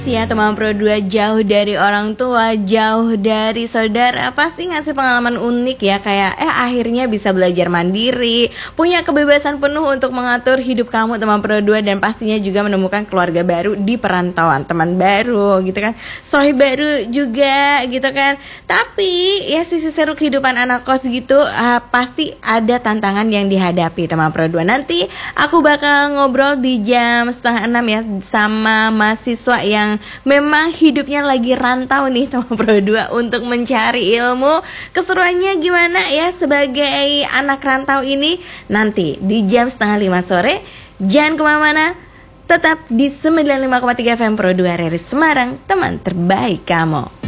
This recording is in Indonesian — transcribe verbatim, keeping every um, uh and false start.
Ya teman Pro dua, jauh dari orang tua, jauh dari saudara, pasti ngasih pengalaman unik ya. Kayak eh akhirnya bisa belajar mandiri, punya kebebasan penuh untuk mengatur hidup kamu teman Pro dua. Dan pastinya juga menemukan keluarga baru di perantauan, teman baru gitu kan, sohib baru juga gitu kan. Tapi ya sisi seru kehidupan anak kos gitu, uh, pasti ada tantangan yang dihadapi teman Pro dua. Nanti aku bakal ngobrol di jam setengah enam ya sama mahasiswa yang memang hidupnya lagi rantau nih teman Pro dua untuk mencari ilmu. Keseruannya gimana ya sebagai anak rantau ini? Nanti di jam setengah lima sore. Jangan kemana-mana, tetap di sembilan puluh lima koma tiga F M Pro dua R R I Semarang, teman terbaik kamu.